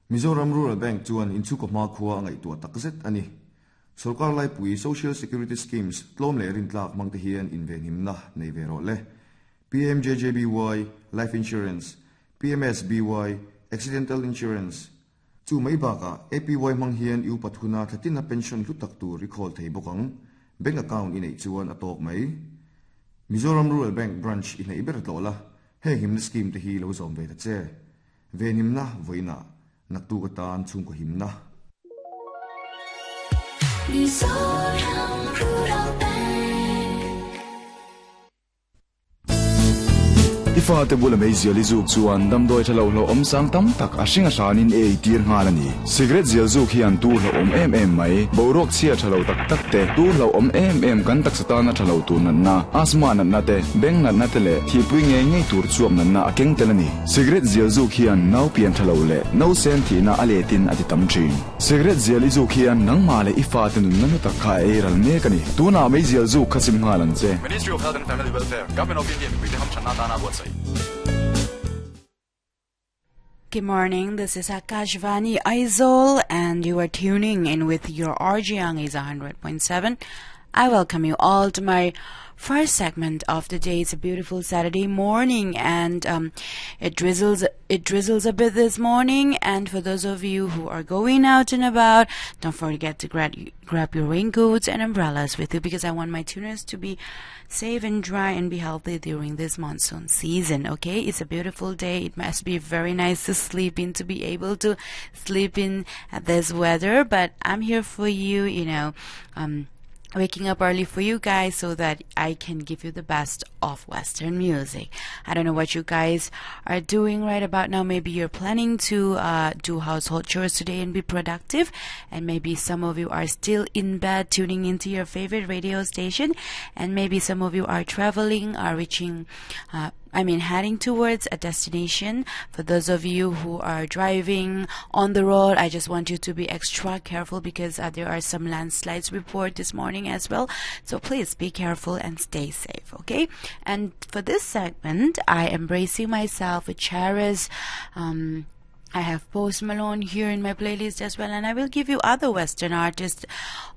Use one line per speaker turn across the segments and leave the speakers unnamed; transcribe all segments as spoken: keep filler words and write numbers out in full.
Mizoram Rural Bank chuan inchu ko ma khuwa ngai tu takzet ani sarkar lai pui social security schemes tlom le rin tlak mangte hian inven himna nei vero le P M J J B Y life insurance P M S B Y accidental insurance chu mai ba ka A P Y mang hian u pathuna thatina pension lu tak tu recall thei bokang bank account in ei chuan atok mai Mizoram Rural Bank branch in ei ber tola he him scheme te hi lo zom ve ta che ven himna voina naktu ka tan chung ko himna
Mizoram Rural Bank
Ifa te bula mei ziali zuk chuan dam doi thalo lo om sang tam tak a hringa hranin e tir ngalani cigarette zial zuk hian tu lo om em em mai borok chia thalo tak tak te tu lo om em em kan tak satana thalo tu nan na asma nan na te beng nan na te le thi pui nge nge tur chuam nan na akeng telani cigarette zial zuk hian nau pian thalo le no sen thi na ale tin ati tam thin cigarette ziali zuk hian nang ma le ifa te nun nanu tak kha e ral me kani tu na mei zial zuk khasim ngalan che
Ministry of Health and Family Welfare Government of India with the ham chana dana website.
Good morning, this is Akashvani Aizol and you are tuning in with your R J Young is one hundred point seven. I welcome you all to my first segment of the day. It's a beautiful Saturday morning and um, it drizzles it drizzles a bit this morning, and for those of you who are going out and about, don't forget to grab, grab your raincoats and umbrellas with you, because I want my tuners to be safe and dry and be healthy during this monsoon season. Okay, it's a beautiful day. It must be very nice to sleep in, to be able to sleep in at this weather, but I'm here for you, you know, um waking up early for you guys so that I can give you the best of Western music. I don't know what you guys are doing right about now. Maybe you're planning to uh, do household chores today and be productive, and maybe some of you are still in bed tuning into your favorite radio station, and maybe some of you are traveling, are reaching uh, I mean heading towards a destination. For those of you who are driving on the road, I just want you to be extra careful, because uh, there are some landslides report this morning as well, so please be careful and stay safe. Okay, and for this segment I am bracing myself with Charis. um I have Post Malone here in my playlist as well, and I will give you other Western artists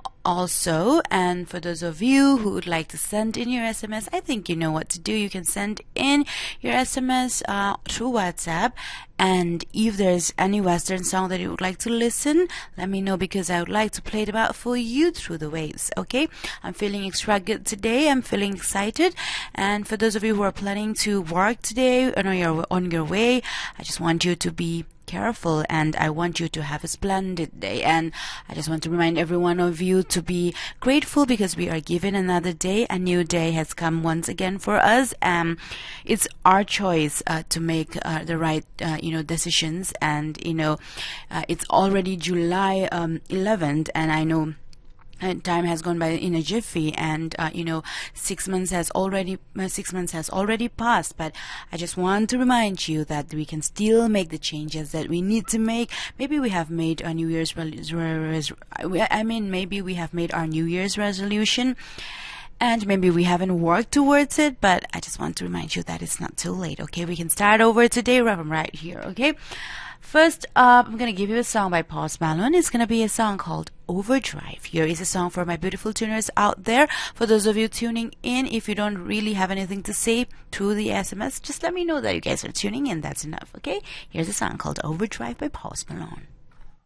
also. And for those of you who would like to send in your S M S, I think you know what to do. You can send in your S M S uh, through WhatsApp, and if there's any Western song that you would like to listen, let me know, because I would like to play it out for you through the waves. Okay, I'm feeling extra good today. I'm feeling excited, and for those of you who are planning to work today and on your on your way, I just want you to be careful, and I want you to have a splendid day. And I just want to remind every one of you to be grateful, because we are given another day. A new day has come once again for us. Um, it's our choice uh, to make uh, the right uh, you know decisions, and you know uh, it's already July um, eleventh, and I know and time has gone by in a jiffy, and uh, you know six months has already uh, six months has already passed. But I just want to remind you that we can still make the changes that we need to make. Maybe we have made a New Year's res- res- I mean maybe we have made our New Year's resolution, and maybe we haven't worked towards it, but I just want to remind you that it's not too late. Okay, we can start over today right here. Okay, first up, I'm going to give you a song by Post Malone. It's going to be a song called Overdrive. Here is a song for my beautiful tuners out there. For those of you tuning in, if you don't really have anything to say through the S M S, just let me know that you guys are tuning in. That's enough. Okay, here's a song called Overdrive by Post Malone.